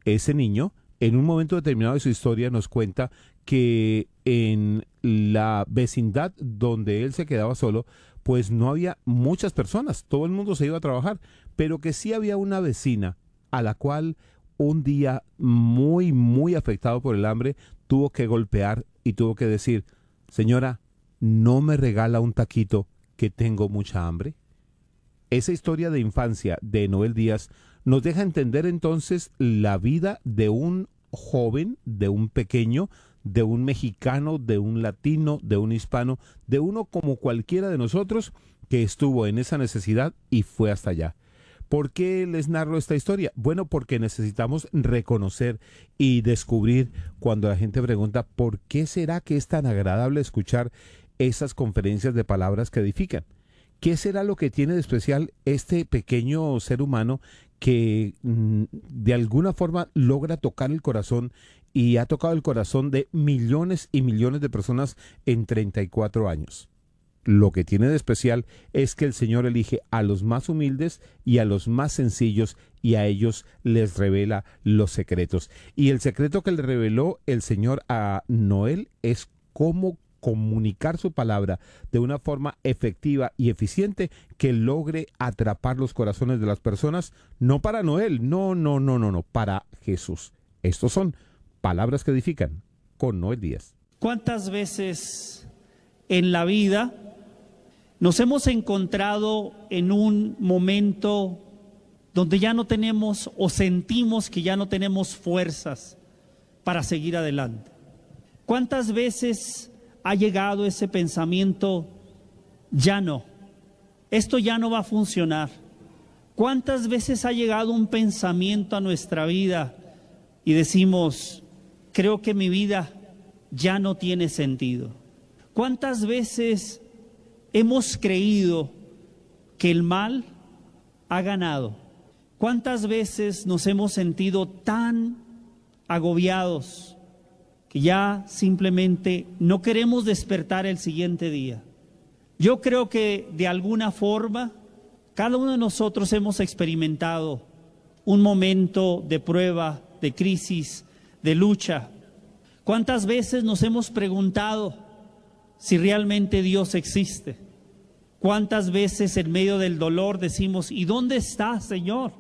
ese niño, en un momento determinado de su historia, nos cuenta que en la vecindad donde él se quedaba solo, pues no había muchas personas, todo el mundo se iba a trabajar, pero que sí había una vecina a la cual un día muy, muy afectado por el hambre, tuvo que golpear y tuvo que decir: señora, ¿no me regala un taquito que tengo mucha hambre? Esa historia de infancia de Noel Díaz nos deja entender entonces la vida de un joven, de un pequeño, de un mexicano, de un latino, de un hispano, de uno como cualquiera de nosotros que estuvo en esa necesidad y fue hasta allá. ¿Por qué les narro esta historia? Bueno, porque necesitamos reconocer y descubrir cuando la gente pregunta ¿por qué será que es tan agradable escuchar esas conferencias de palabras que edifican? ¿Qué será lo que tiene de especial este pequeño ser humano que de alguna forma logra tocar el corazón y ha tocado el corazón de millones y millones de personas en 34 años? Lo que tiene de especial es que el Señor elige a los más humildes y a los más sencillos y a ellos les revela los secretos. Y el secreto que le reveló el Señor a Noel es cómo comunicar su palabra de una forma efectiva y eficiente que logre atrapar los corazones de las personas, no para Noel, no, para Jesús. Estos son palabras que edifican con Noel Díaz. ¿Cuántas veces en la vida nos hemos encontrado en un momento donde ya no tenemos o sentimos que ya no tenemos fuerzas para seguir adelante? ¿Cuántas veces ha llegado ese pensamiento, ya no, esto ya no va a funcionar? ¿Cuántas veces ha llegado un pensamiento a nuestra vida y decimos, creo que mi vida ya no tiene sentido? ¿Cuántas veces hemos creído que el mal ha ganado? ¿Cuántas veces nos hemos sentido tan agobiados que ya simplemente no queremos despertar el siguiente día? Yo creo que de alguna forma cada uno de nosotros hemos experimentado un momento de prueba, de crisis, de lucha. ¿Cuántas veces nos hemos preguntado si realmente Dios existe? ¿Cuántas veces en medio del dolor decimos, ¿y dónde estás, Señor?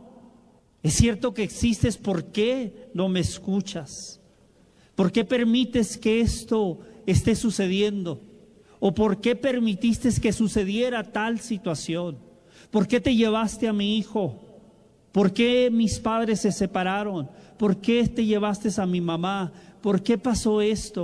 Es cierto que existes, ¿por qué no me escuchas? ¿Por qué permites que esto esté sucediendo? ¿O por qué permitiste que sucediera tal situación? ¿Por qué te llevaste a mi hijo? ¿Por qué mis padres se separaron? ¿Por qué te llevaste a mi mamá? ¿Por qué pasó esto?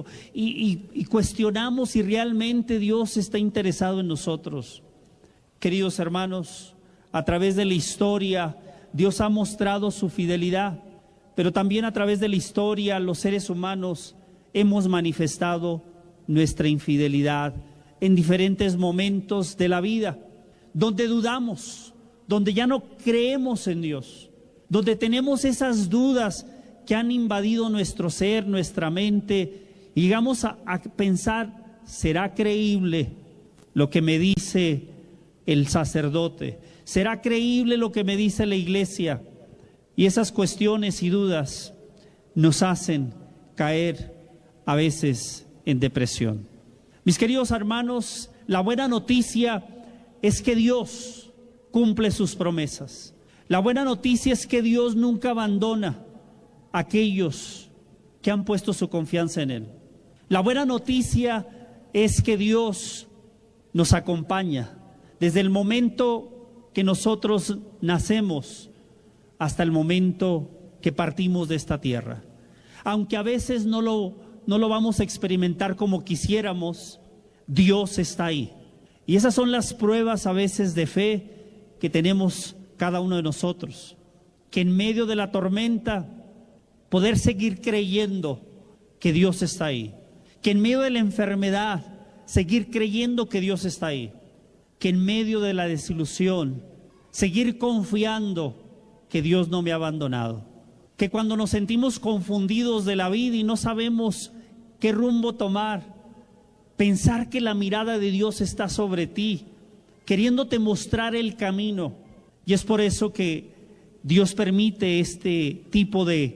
Y cuestionamos si realmente Dios está interesado en nosotros. Queridos hermanos, a través de la historia, Dios ha mostrado su fidelidad, pero también a través de la historia, los seres humanos hemos manifestado nuestra infidelidad en diferentes momentos de la vida, donde dudamos, donde ya no creemos en Dios, donde tenemos esas dudas que han invadido nuestro ser, nuestra mente, y llegamos a pensar, ¿será creíble lo que me dice el sacerdote? ¿Será creíble lo que me dice la iglesia? Y esas cuestiones y dudas nos hacen caer a veces en depresión. Mis queridos hermanos, la buena noticia es que Dios cumple sus promesas. La buena noticia es que Dios nunca abandona a aquellos que han puesto su confianza en Él. La buena noticia es que Dios nos acompaña desde el momento que nosotros nacemos hasta el momento que partimos de esta tierra. Aunque a veces no lo vamos a experimentar como quisiéramos, Dios está ahí. Y esas son las pruebas a veces de fe que tenemos cada uno de nosotros. Que en medio de la tormenta, poder seguir creyendo que Dios está ahí. Que en medio de la enfermedad, seguir creyendo que Dios está ahí. Que en medio de la desilusión, seguir confiando que Dios no me ha abandonado. Que cuando nos sentimos confundidos de la vida y no sabemos qué rumbo tomar, pensar que la mirada de Dios está sobre ti, queriéndote mostrar el camino. Y es por eso que Dios permite este tipo de